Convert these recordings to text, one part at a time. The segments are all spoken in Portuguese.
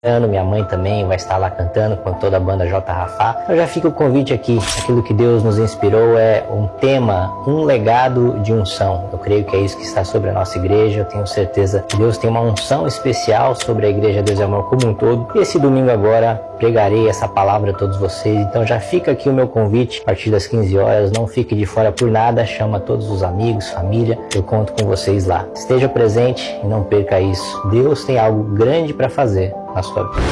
Minha mãe também vai estar lá cantando com toda a banda J. Rafá. Então já fica o convite aqui. Aquilo que Deus nos inspirou é um tema, um legado de unção. Eu creio que é isso que está sobre a nossa igreja. Eu tenho certeza que Deus tem uma unção especial sobre a igreja Deus e Amor como um todo. E esse domingo agora pregarei essa palavra a todos vocês. Então já fica aqui o meu convite a partir das 15 horas. Não fique de fora por nada. Chama todos os amigos, família. Eu conto com vocês lá. Esteja presente e não perca isso. Deus tem algo grande para fazer na sua vida.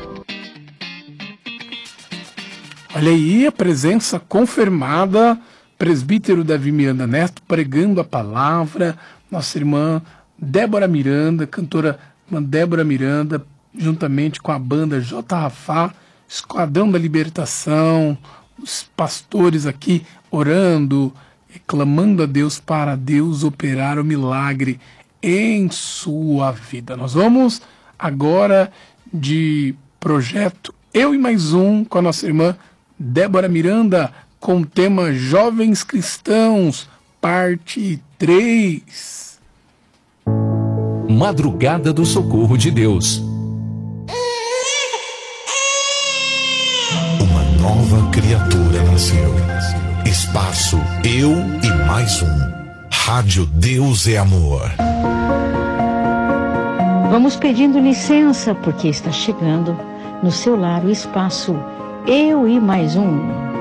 Olha aí a presença confirmada, presbítero Davi Miranda Neto pregando a palavra, nossa irmã Débora Miranda, cantora Débora Miranda, juntamente com a banda J. Rafá, Esquadrão da Libertação, os pastores aqui orando, clamando a Deus para Deus operar o milagre em sua vida. Nós vamos agora de projeto Eu e Mais Um com a nossa irmã Débora Miranda com o tema Jovens Cristãos, parte 3. Madrugada do Socorro de Deus. Uma nova criatura nasceu. Espaço Eu e Mais Um. Rádio Deus é Amor. Vamos pedindo licença, porque está chegando no seu lar o espaço Eu e Mais Um.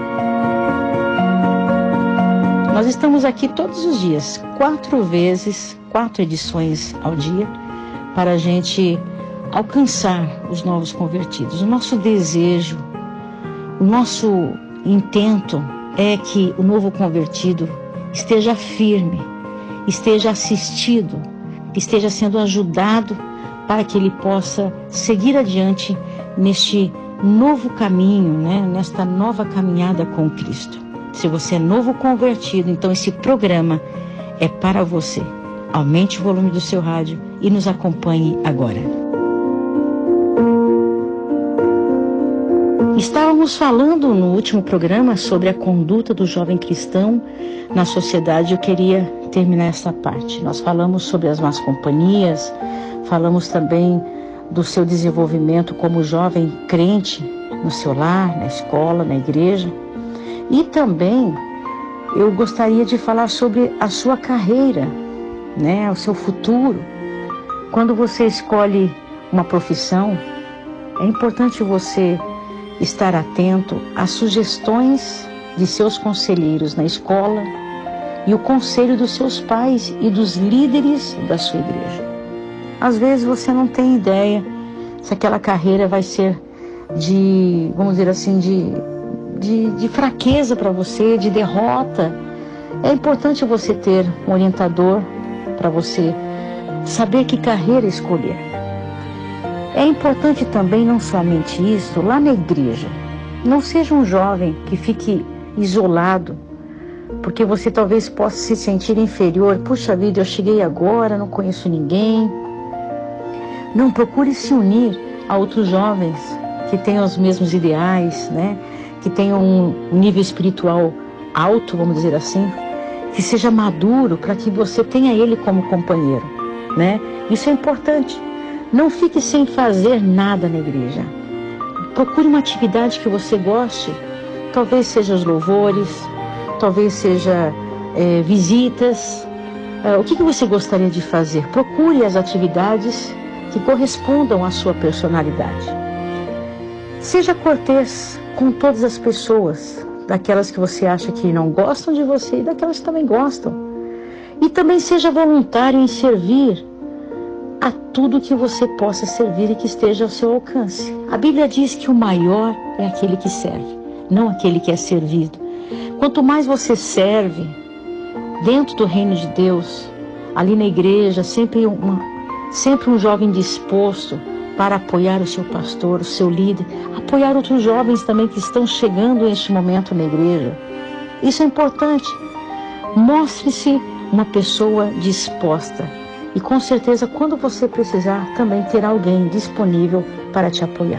Nós estamos aqui todos os dias, 4 vezes, 4 edições ao dia, para a gente alcançar os novos convertidos. O nosso desejo, o nosso intento é que o novo convertido esteja firme, esteja assistido, esteja sendo ajudado para que ele possa seguir adiante neste novo caminho, nesta nova caminhada com Cristo. Se você é novo convertido, então esse programa é para você. Aumente o volume do seu rádio e nos acompanhe agora. Estávamos falando no último programa sobre a conduta do jovem cristão na sociedade. Eu queria terminar essa parte. Nós falamos sobre as más companhias, falamos também do seu desenvolvimento como jovem crente no seu lar, na escola, na igreja. E também eu gostaria de falar sobre a sua carreira, o seu futuro. Quando você escolhe uma profissão, é importante você estar atento às sugestões de seus conselheiros na escola e o conselho dos seus pais e dos líderes da sua igreja. Às vezes você não tem ideia se aquela carreira vai ser de, vamos dizer assim, de fraqueza para você, de derrota. É importante você ter um orientador para você saber que carreira escolher. É importante também, não somente isso, lá na igreja. Não seja um jovem que fique isolado, porque você talvez possa se sentir inferior. Puxa vida, eu cheguei agora, não conheço ninguém. Não, procure se unir a outros jovens que tenham os mesmos ideais, que tenham um nível espiritual alto, vamos dizer assim, que seja maduro para que você tenha ele como companheiro, Isso é importante. Não fique sem fazer nada na igreja. Procure uma atividade que você goste. Talvez seja os louvores, talvez seja visitas. O que você gostaria de fazer? Procure as atividades que correspondam à sua personalidade. Seja cortês com todas as pessoas, daquelas que você acha que não gostam de você e daquelas que também gostam. E também seja voluntário em servir a tudo que você possa servir e que esteja ao seu alcance. A Bíblia diz que o maior é aquele que serve, não aquele que é servido. Quanto mais você serve dentro do reino de Deus, ali na igreja, sempre um jovem disposto para apoiar o seu pastor, o seu líder, apoiar outros jovens também que estão chegando neste momento na igreja. Isso é importante. Mostre-se uma pessoa disposta. E com certeza, quando você precisar, também terá alguém disponível para te apoiar.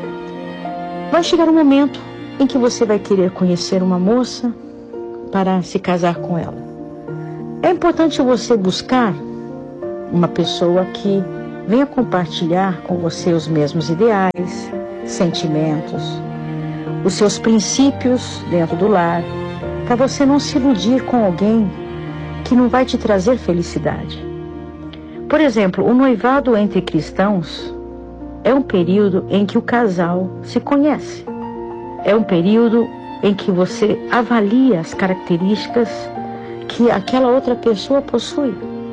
Vai chegar um momento em que você vai querer conhecer uma moça para se casar com ela. É importante você buscar uma pessoa que venha compartilhar com você os mesmos ideais, sentimentos, os seus princípios dentro do lar, para você não se iludir com alguém que não vai te trazer felicidade. Por exemplo, o noivado entre cristãos é um período em que o casal se conhece. É um período em que você avalia as características que aquela outra pessoa possui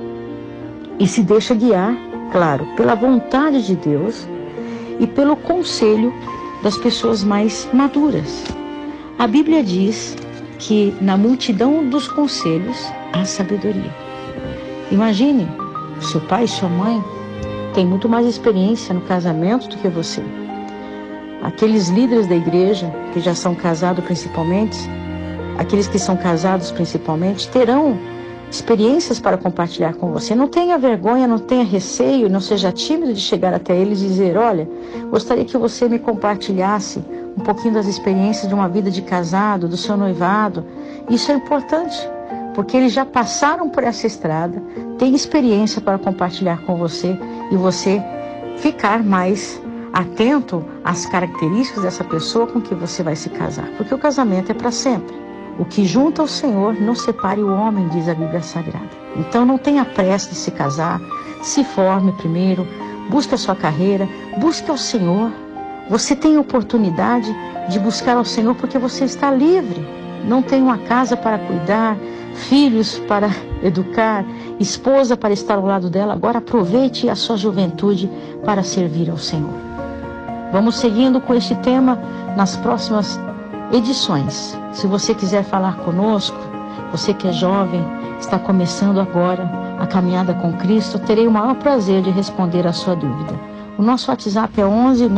e se deixa guiar, claro, pela vontade de Deus e pelo conselho das pessoas mais maduras. A Bíblia diz que na multidão dos conselhos há sabedoria. Imagine, seu pai e sua mãe têm muito mais experiência no casamento do que você. Aqueles líderes da igreja que já são casados principalmente, aqueles que são casados principalmente, terão experiências para compartilhar com você. Não tenha vergonha, não tenha receio, não seja tímido de chegar até eles e dizer: olha, gostaria que você me compartilhasse um pouquinho das experiências de uma vida de casado, do seu noivado. Isso é importante, porque eles já passaram por essa estrada, têm experiência para compartilhar com você e você ficar mais atento às características dessa pessoa com que você vai se casar, porque o casamento é para sempre. O que junta o Senhor não separe o homem, diz a Bíblia Sagrada. Então não tenha pressa de se casar, se forme primeiro, busque a sua carreira, busque ao Senhor. Você tem a oportunidade de buscar ao Senhor porque você está livre. Não tem uma casa para cuidar, filhos para educar, esposa para estar ao lado dela. Agora aproveite a sua juventude para servir ao Senhor. Vamos seguindo com este tema nas próximas edições. Se você quiser falar conosco, você que é jovem, está começando agora a caminhada com Cristo, terei o maior prazer de responder a sua dúvida. O nosso WhatsApp é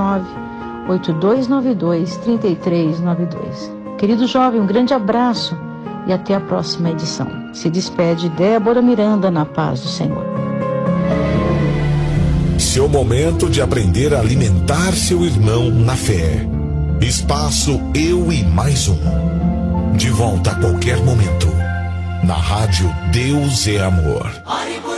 11982923392. Querido jovem, um grande abraço e até a próxima edição. Se despede Débora Miranda, na paz do Senhor. Seu momento de aprender a alimentar seu irmão na fé. Espaço Eu e Mais Um. De volta a qualquer momento. Na rádio Deus é Amor.